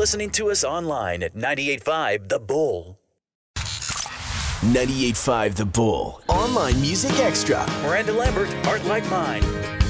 listening to us online at 98.5 The Bull. 98.5 The Bull. Online Music Extra. Miranda Lambert, Heart Like Mine.